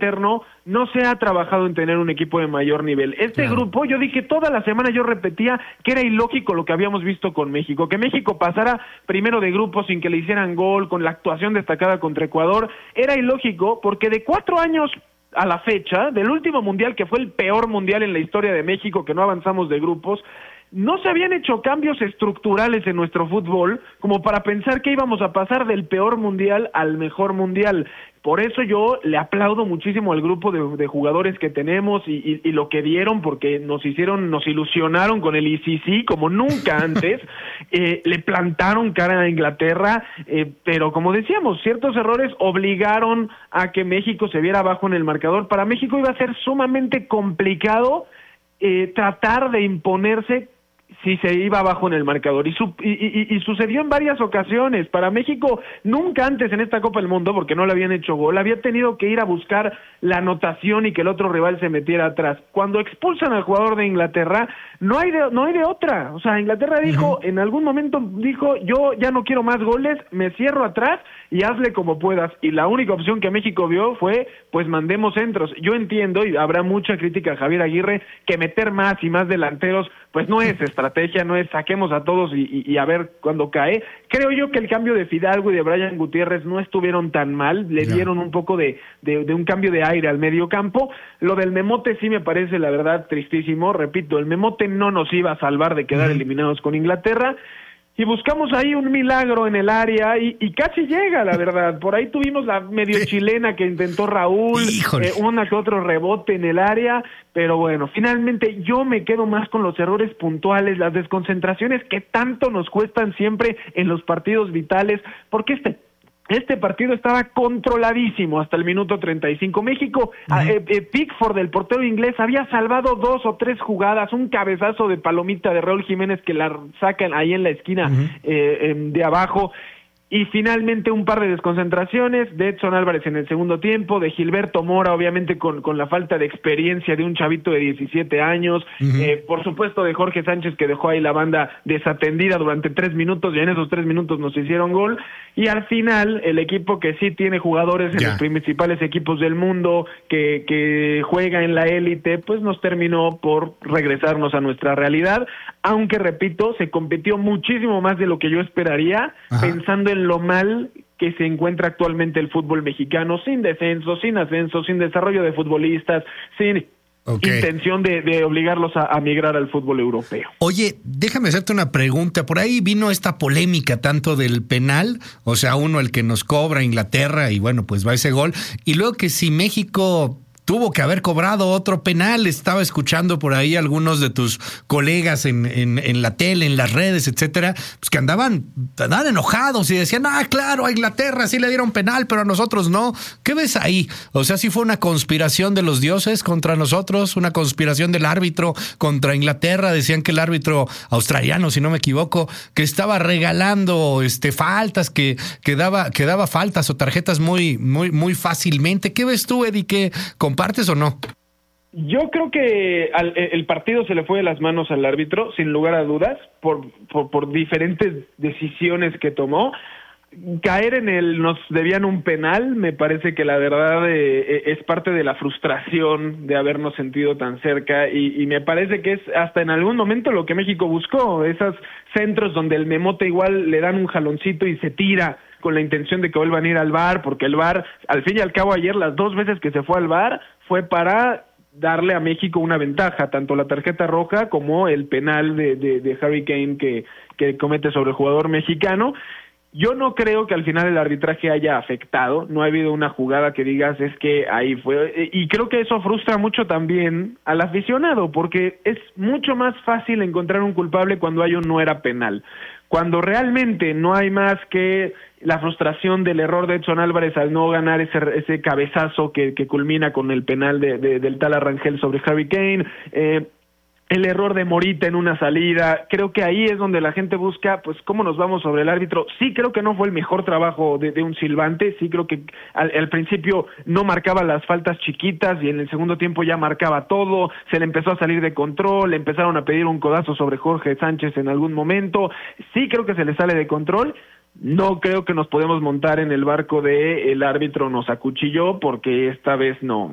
interno no se ha trabajado en tener un equipo de mayor nivel. Grupo, yo dije toda la semana, yo repetía que era ilógico lo que habíamos visto con México, que México pasara primero de grupo sin que le hicieran gol, con la actuación destacada contra Ecuador, era ilógico porque de 4 años a la fecha, del último mundial, que fue el peor mundial en la historia de México, que no avanzamos de grupos, no se habían hecho cambios estructurales en nuestro fútbol como para pensar que íbamos a pasar del peor mundial al mejor mundial. Por eso yo le aplaudo muchísimo al grupo de jugadores que tenemos y lo que dieron, porque nos ilusionaron con el ICC como nunca antes, le plantaron cara a Inglaterra, pero como decíamos, ciertos errores obligaron a que México se viera abajo en el marcador. Para México iba a ser sumamente complicado tratar de imponerse si se iba abajo en el marcador, y sucedió en varias ocasiones. Para México, nunca antes en esta Copa del Mundo, porque no le habían hecho gol, había tenido que ir a buscar la anotación y que el otro rival se metiera atrás. Cuando expulsan al jugador de Inglaterra, no hay de otra. O sea, Inglaterra dijo, en algún momento dijo, yo ya no quiero más goles, me cierro atrás y hazle como puedas. Y la única opción que México vio fue, pues mandemos centros. Yo entiendo, y habrá mucha crítica a Javier Aguirre, que meter más y más delanteros, pues no es estrategia, no es saquemos a todos y a ver cuándo cae. Creo yo que el cambio de Fidalgo y de Brian Gutiérrez no estuvieron tan mal, le dieron un poco de un cambio de aire al medio campo. Lo del Memote sí me parece, la verdad, tristísimo. Repito, el Memote no nos iba a salvar de quedar eliminados con Inglaterra. Y buscamos ahí un milagro en el área y casi llega, la verdad. Por ahí tuvimos la medio chilena que intentó Raúl, una que otro rebote en el área, pero bueno, finalmente yo me quedo más con los errores puntuales, las desconcentraciones que tanto nos cuestan siempre en los partidos vitales, porque este partido estaba controladísimo hasta el minuto 35. México, Pickford, el portero inglés, había salvado 2 o 3 jugadas, un cabezazo de palomita de Raúl Jiménez que la sacan ahí en la esquina de abajo. Y finalmente un par de desconcentraciones de Edson Álvarez en el segundo tiempo, de Gilberto Mora, obviamente con la falta de experiencia de un chavito de 17 años, por supuesto de Jorge Sánchez, que dejó ahí la banda desatendida durante 3 minutos, y en esos 3 minutos nos hicieron gol, y al final el equipo que sí tiene jugadores en los principales equipos del mundo, que juega en la élite, pues nos terminó por regresarnos a nuestra realidad, aunque repito, se compitió muchísimo más de lo que yo esperaría, pensando en lo mal que se encuentra actualmente el fútbol mexicano, sin descenso, sin ascenso, sin desarrollo de futbolistas, sin intención de obligarlos a migrar al fútbol europeo. Oye, déjame hacerte una pregunta. Por ahí vino esta polémica tanto del penal, o sea, uno el que nos cobra Inglaterra y bueno, pues va ese gol, y luego que si México tuvo que haber cobrado otro penal. Estaba escuchando por ahí algunos de tus colegas en la tele, en las redes, etcétera, pues que andaban enojados y decían, claro, a Inglaterra sí le dieron penal, pero a nosotros no. ¿Qué ves ahí? O sea, ¿sí fue una conspiración de los dioses contra nosotros? ¿Una conspiración del árbitro contra Inglaterra? Decían que el árbitro australiano, si no me equivoco, que estaba regalando faltas, que daba faltas o tarjetas muy, muy, muy fácilmente. ¿Qué ves tú, Eddie? ¿Qué compartes o no? Yo creo que el partido se le fue de las manos al árbitro, sin lugar a dudas, por diferentes decisiones que tomó. Caer nos debían un penal, me parece que la verdad es parte de la frustración de habernos sentido tan cerca y me parece que es hasta en algún momento lo que México buscó, esos centros donde el Memote igual le dan un jaloncito y se tira con la intención de que vuelvan a ir al VAR, porque el VAR, al fin y al cabo ayer, las 2 veces que se fue al VAR, fue para darle a México una ventaja, tanto la tarjeta roja como el penal de Harry Kane que comete sobre el jugador mexicano. Yo no creo que al final el arbitraje haya afectado, no ha habido una jugada que digas es que ahí fue, y creo que eso frustra mucho también al aficionado, porque es mucho más fácil encontrar un culpable cuando hay un no era penal. Cuando realmente no hay más que la frustración del error de Edson Álvarez al no ganar ese cabezazo que culmina con el penal del tal Arrangel sobre Harry Kane, el error de Morita en una salida, creo que ahí es donde la gente busca, pues, cómo nos vamos sobre el árbitro. Sí creo que no fue el mejor trabajo de un silbante, sí creo que al principio no marcaba las faltas chiquitas y en el segundo tiempo ya marcaba todo, se le empezó a salir de control, le empezaron a pedir un codazo sobre Jorge Sánchez en algún momento, sí creo que se le sale de control. No creo que nos podemos montar en el barco de el árbitro nos acuchilló, porque esta vez no.